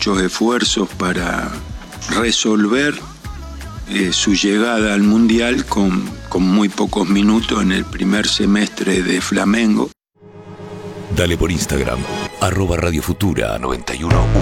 muchos esfuerzos para resolver su llegada al Mundial con muy pocos minutos en el primer semestre de Flamengo. Dale por Instagram, @radiofutura911.